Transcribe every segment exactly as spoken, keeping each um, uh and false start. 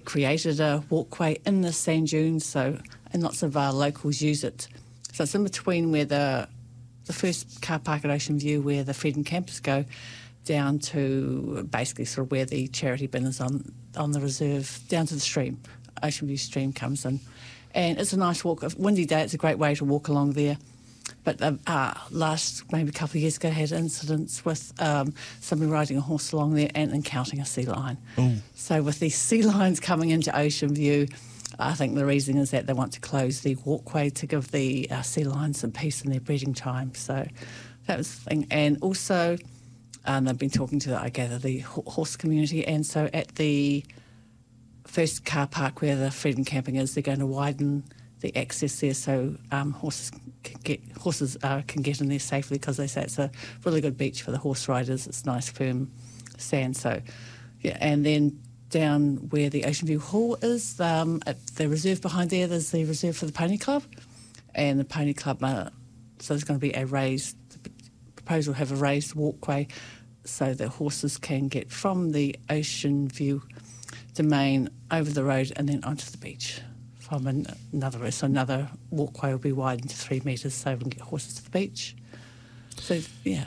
created a walkway in the sand dunes, so and lots of our locals use it. So it's in between where the the first car park at Ocean View, where the Freedom campers go, down to basically sort of where the charity bin is on on the reserve, down to the stream. Ocean View stream comes in, and it's a nice walk. A windy day, it's a great way to walk along there. But uh, uh, last, maybe a couple of years ago, I had incidents with um, somebody riding a horse along there and encountering a sea lion. Ooh. So with these sea lions coming into Ocean View, I think the reason is that they want to close the walkway to give the uh, sea lions some peace in their breeding time. So that was the thing. And also, um, they've been talking to, I gather, the ho- horse community. And so at the first car park where the Freedom Camping is, they're going to widen the access there so um, horses can get horses uh, can get in there safely, because they say it's a really good beach for the horse riders. It's nice, firm sand. So, yeah, and then down where the Ocean View Hall is, um, at the reserve behind there, there's the reserve for the Pony Club, and the Pony Club. Uh, so there's going to be a raised the proposal have a raised walkway so that horses can get from the Ocean View domain over the road and then onto the beach. From an, another so another walkway will be widened to three metres so we can get horses to the beach. So, yeah.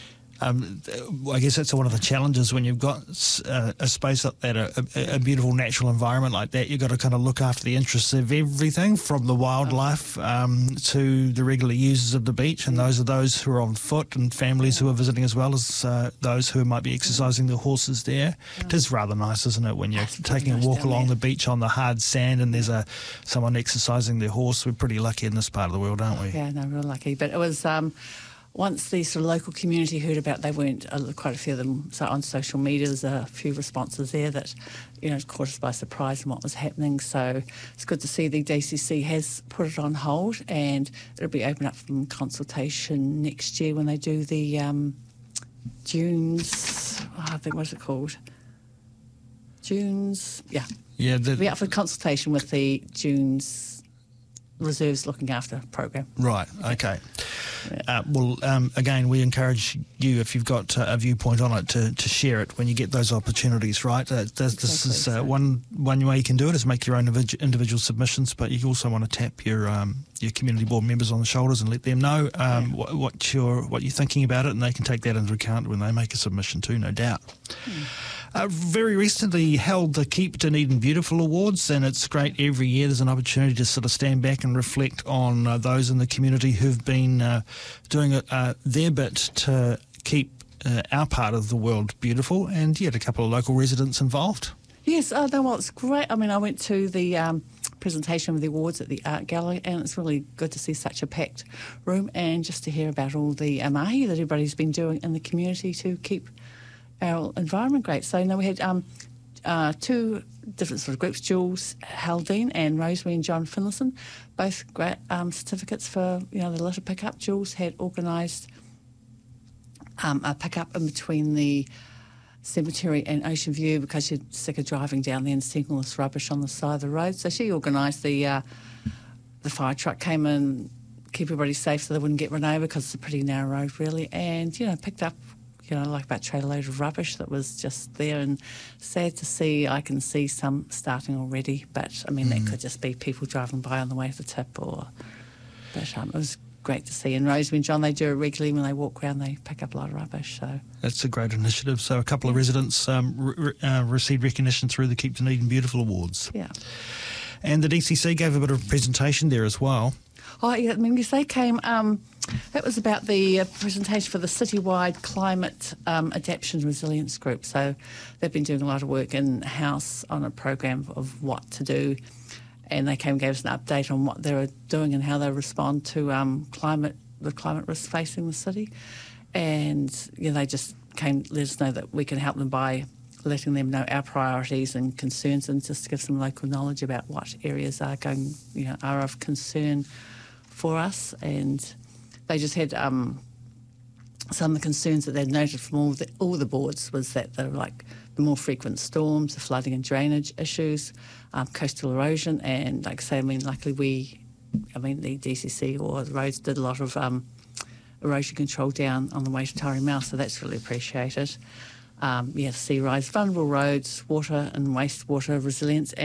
Um, I guess that's one of the challenges when you've got uh, a space like that, a, a beautiful natural environment like that. You've got to kind of look after the interests of everything, from the wildlife um, to the regular users of the beach, and those are those who are on foot and families who are visiting, as well as uh, those who might be exercising their horses there. It is rather nice, isn't it, when you're That's taking nice a walk along there. the beach on the hard sand and there's a someone exercising their horse. We're pretty lucky in this part of the world, aren't we? Yeah, no, real lucky. But it was... Um, Once the sort of local community heard about, they weren't, uh, quite a few of them, so on social media there's a few responses there that, you know, caught us by surprise in what was happening. So it's good to see the D C C has put it on hold, and it'll be open up for consultation next year when they do the um, Dunes, oh, I think, what's it called? Dunes, yeah. Yeah, the, It'll be up for consultation with the Dunes Reserves Looking After program. Right, okay. Uh, well, um, again, we encourage you, if you've got uh, a viewpoint on it, to, to share it when you get those opportunities, right? Uh, this, this Exactly, is uh, so. one one way you can do it is make your own individual, individual submissions, but you also want to tap your um, your community board members on the shoulders and let them know um, what, what you're what you're thinking about it, and they can take that into account when they make a submission too, no doubt. Hmm. Uh, very recently held the Keep Dunedin Beautiful Awards, and it's great every year. There's an opportunity to sort of stand back and reflect on uh, those in the community who've been uh, doing uh, their bit to keep uh, our part of the world beautiful, and you had a couple of local residents involved. Yes, oh, no, well, it's great. I mean, I went to the um, presentation of the awards at the Art Gallery, and it's really good to see such a packed room, and just to hear about all the uh, mahi that everybody's been doing in the community to keep our environment great. So, no, we had um, uh, two different sort of groups, Jules Haldane and Rosemary and John Finlayson, both great um, certificates for, you know, the litter pickup. Jules had organised um, a pickup in between the cemetery and Ocean View because she's sick of driving down there and seeing all this rubbish on the side of the road. So she organised the uh, the fire truck came in, keep everybody safe so they wouldn't get run over because it's a pretty narrow road really, and, you know, picked up, you know, like about a trailer load of rubbish that was just there, and sad to see. I can see some starting already, but I mean, mm. that could just be people driving by on the way to the tip, or, but um, it was great to see. And Rosemary and John, they do it regularly when they walk around, they pick up a lot of rubbish. So that's a great initiative. So a couple of residents um, re- uh, received recognition through the Keep Dunedin Beautiful Awards. Yeah. And the D C C gave a bit of a presentation there as well. Oh, yeah, I mean, yes, they came, um, that was about the uh, presentation for the citywide climate um, adaptation resilience group. So they've been doing a lot of work in-house on a program of what to do, and they came and gave us an update on what they're doing and how they respond to um, climate, the climate risks facing the city. And, you know, they just came to let us know that we can help them by letting them know our priorities and concerns, and just to give some local knowledge about what areas are going, you know, are of concern for us. And they just had um, some of the concerns that they'd noted from all the, all the boards was that the like the more frequent storms, the flooding and drainage issues, um, coastal erosion, and like I say, I mean, luckily we, I mean, the D C C or the roads did a lot of um, erosion control down on the way to Tari Mouth, so that's really appreciated. Um, yeah, sea rise, vulnerable roads, water and wastewater resilience,